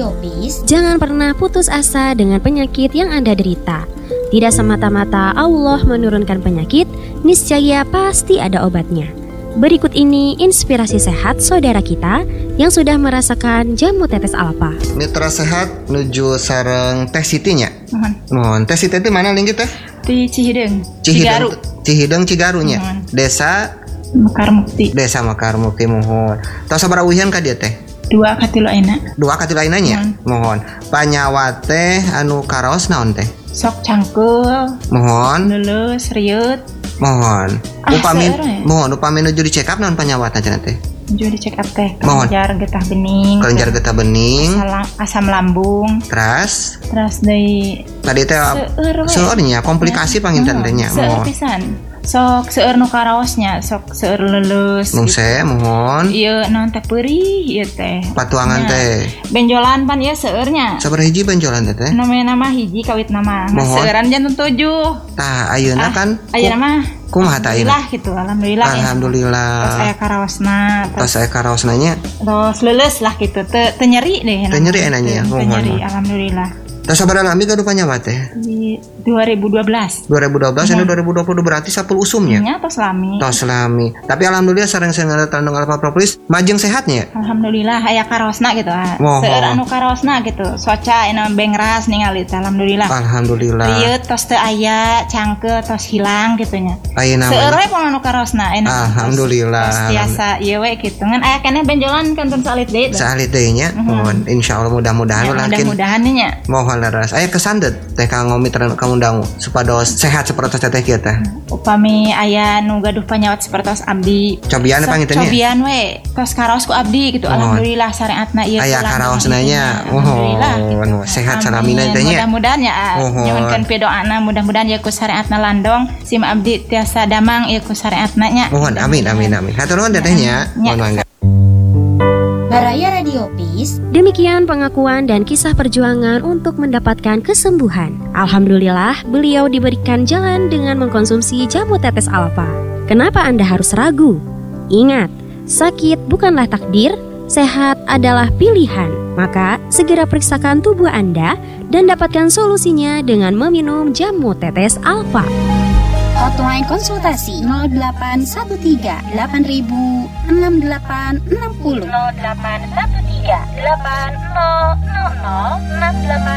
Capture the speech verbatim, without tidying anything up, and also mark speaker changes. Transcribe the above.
Speaker 1: Radiopis,
Speaker 2: jangan pernah putus asa dengan penyakit yang Anda derita. Tidak semata-mata Allah menurunkan penyakit, niscaya pasti ada obatnya. Berikut ini inspirasi sehat saudara kita yang sudah merasakan jamu tetes alfa.
Speaker 3: Mitra sehat nuju sareng Teh Sitinya.
Speaker 4: Mohon.
Speaker 3: Mohon. Teh Siti itu mana linggih teh?
Speaker 4: Di Cihideng,
Speaker 3: Cihideng,
Speaker 4: Cigaru,
Speaker 3: Cihideng Cigarunya.
Speaker 4: Mohon.
Speaker 3: Desa
Speaker 4: Mekar Mukti.
Speaker 3: Desa Mekar Mukti. Mohon. Tos sabaraha uhian ka dieu teh?
Speaker 4: Dua katilu aina.
Speaker 3: Dua kati lainanya. Mohon. Panyawa teh anu karaos naon teh?
Speaker 4: Sok cangkul,
Speaker 3: Mohon.
Speaker 4: lulus, riut,
Speaker 3: Mohon.
Speaker 4: Ah,
Speaker 3: Upami
Speaker 4: seueur we.
Speaker 3: mohon upami nuju di check up naon panyawatna cenah teh?
Speaker 4: juga di check up teh.
Speaker 3: Mohon.
Speaker 4: Kelenjar getah bening,
Speaker 3: Kelenjar getah bening.
Speaker 4: asam, asam lambung,
Speaker 3: Teras
Speaker 4: terus dari
Speaker 3: tadi teh
Speaker 4: seueur we.
Speaker 3: seurnya komplikasi panginten teh nya.
Speaker 4: Seueur
Speaker 3: Mohon.
Speaker 4: pisan. Sok seueur nu karaosnya, sok seueur lulus.
Speaker 3: Mungse mohon.
Speaker 4: Ieu naon teh peurih ieu teh.
Speaker 3: Patuangan
Speaker 4: Nya.
Speaker 3: teh.
Speaker 4: Benjolan pan ieu seueurnya.
Speaker 3: Sabaraha hiji benjolan teh teh?
Speaker 4: Namanya nama hiji kawit nama. Nah,
Speaker 3: Mohon.
Speaker 4: seueuran jantung tujuh.
Speaker 3: Tah ayeuna
Speaker 4: Ah,
Speaker 3: kan
Speaker 4: Ayeuna mah
Speaker 3: kumaha tah ayeuna?
Speaker 4: alhamdulillah gitu, alhamdulillah. ya.
Speaker 3: Alhamdulillah.
Speaker 4: Terus aya karaosna,
Speaker 3: Tos
Speaker 4: terus,
Speaker 3: saya karaosna nya
Speaker 4: terus lulus lah gitu. Teu teu nyeri deh.
Speaker 3: Teu nyeri enanya,
Speaker 4: Teu
Speaker 3: mohon,
Speaker 4: nyeri,
Speaker 3: mohon.
Speaker 4: alhamdulillah.
Speaker 3: tos sabaraha lami gaduh panyawa teh?
Speaker 4: Di dua ribu dua belas.
Speaker 3: dua ribu dua belas ini dua ribu dua puluh berarti sepuluh usumnya.
Speaker 4: Nya tos lami.
Speaker 3: Tos lami. Tapi alhamdulillah sareng saya tandung alfa propolis majeng sehatnya.
Speaker 4: Alhamdulillah aya karaosna gitu. ah.
Speaker 3: Mohon.
Speaker 4: Seueur anu karaosna gitu. Soca ina bengras ningali teh alhamdulillah.
Speaker 3: Alhamdulillah.
Speaker 4: Rieu tos teu aya, cangkeul tos hilang gitu nya.
Speaker 3: Ayeuna
Speaker 4: Seueur
Speaker 3: mah
Speaker 4: we pun anu karaosna enak.
Speaker 3: Alhamdulillah.
Speaker 4: Tos tiasa ieu we kitu. Ngan aya keneh benjolan kantun salit deui.
Speaker 3: salit deui nya. Mohon insyaallah mudah-mudahan
Speaker 4: Ya,
Speaker 3: lakin
Speaker 4: mudah-mudahan nya.
Speaker 3: mohon laras. Aya kesan deh teh kanggo mitra kamu dangu supados sehat seperti teh kieu teh.
Speaker 4: Upami aya nu gaduh panyawat sapertos abdi.
Speaker 3: Cobian
Speaker 4: Sok
Speaker 3: panginten nya.
Speaker 4: cobian we tos karaos ku abdi gitu.
Speaker 3: Mohon.
Speaker 4: Alhamdulillah syariatna ieu
Speaker 3: Aya
Speaker 4: pulang
Speaker 3: karaosna
Speaker 4: gitu
Speaker 3: nya.
Speaker 4: Alhamdulillah.
Speaker 3: Mohon.
Speaker 4: gitu.
Speaker 3: Sehat
Speaker 4: Amin.
Speaker 3: salamina teh nya.
Speaker 4: Mudah-mudahan ya.
Speaker 3: Mohon.
Speaker 4: Nyuhunkeun pidoana mudah-mudahan ya ku syariatna landong sim abdi tiasa damang ieu ku syariatna nya.
Speaker 3: Mohon amin amin amin. Hatur nuhun teh nya.
Speaker 4: Nya.
Speaker 3: Mohon mangga.
Speaker 1: Baraya Radiopis,
Speaker 2: Demikian pengakuan dan kisah perjuangan untuk mendapatkan kesembuhan. Alhamdulillah, beliau diberikan jalan dengan mengkonsumsi jamu tetes alfa. Kenapa Anda harus ragu? Ingat, sakit bukanlah takdir, sehat adalah pilihan. Maka, segera periksakan tubuh Anda dan dapatkan solusinya dengan meminum jamu tetes alfa.
Speaker 1: hotline konsultasi nol delapan satu tiga delapan ribu enam delapan enam nol.
Speaker 5: nol delapan satu tiga delapan nol nol nol enam delapan